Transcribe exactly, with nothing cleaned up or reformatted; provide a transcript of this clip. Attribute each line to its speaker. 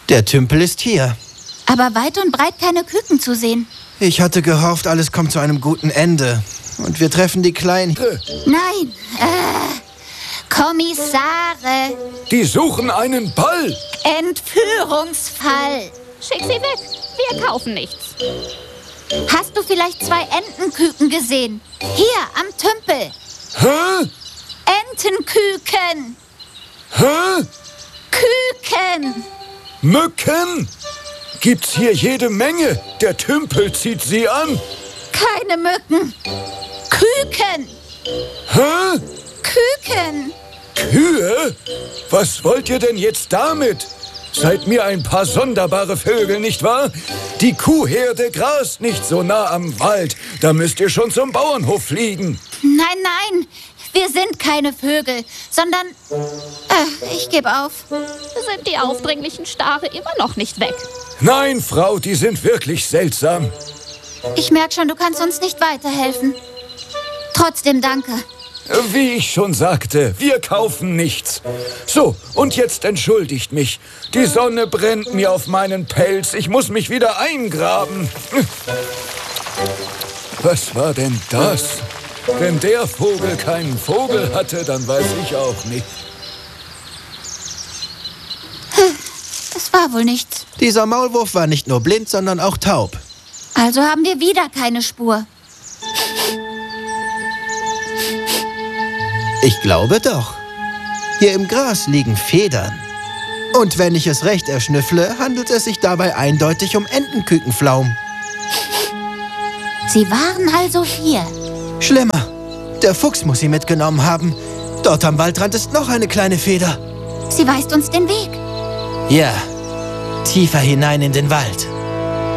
Speaker 1: Der Tümpel ist hier.
Speaker 2: Aber weit und breit keine Küken zu sehen.
Speaker 1: Ich hatte gehofft, alles kommt zu einem guten Ende. Und wir treffen die Kleinen.
Speaker 2: Nein, äh, Kommissare.
Speaker 3: Die suchen einen Ball.
Speaker 2: Entführungsfall.
Speaker 4: Schick sie weg. Wir kaufen nichts.
Speaker 2: Hast du vielleicht zwei Entenküken gesehen? Hier am Tümpel.
Speaker 3: Hä?
Speaker 2: Entenküken.
Speaker 3: Hä?
Speaker 2: Küken.
Speaker 3: Mücken? Gibt's hier jede Menge. Der Tümpel zieht sie an.
Speaker 2: Keine Mücken. Küken.
Speaker 3: Hä?
Speaker 2: Küken.
Speaker 3: Kühe? Was wollt ihr denn jetzt damit? Seid mir ein paar sonderbare Vögel, nicht wahr? Die Kuhherde grast nicht so nah am Wald. Da müsst ihr schon zum Bauernhof fliegen.
Speaker 2: Nein, nein. Wir sind keine Vögel, sondern... Äh, ich gebe auf.
Speaker 4: Sind die aufdringlichen Stare immer noch nicht weg?
Speaker 3: Nein, Frau, die sind wirklich seltsam.
Speaker 2: Ich merke schon, du kannst uns nicht weiterhelfen. Trotzdem danke.
Speaker 3: Wie ich schon sagte, wir kaufen nichts. So, und jetzt entschuldigt mich. Die Sonne brennt mir auf meinen Pelz. Ich muss mich wieder eingraben. Was war denn das? Wenn der Vogel keinen Vogel hatte, dann weiß ich auch nicht.
Speaker 2: Es war wohl nichts.
Speaker 1: Dieser Maulwurf war nicht nur blind, sondern auch taub.
Speaker 2: Also haben wir wieder keine Spur.
Speaker 1: Ich glaube doch. Hier im Gras liegen Federn. Und wenn ich es recht erschnüffle, handelt es sich dabei eindeutig um Entenkükenflaum.
Speaker 2: Sie waren also hier.
Speaker 1: Schlimmer. Der Fuchs muss sie mitgenommen haben. Dort am Waldrand ist noch eine kleine Feder.
Speaker 2: Sie weist uns den Weg.
Speaker 1: Ja, tiefer hinein in den Wald.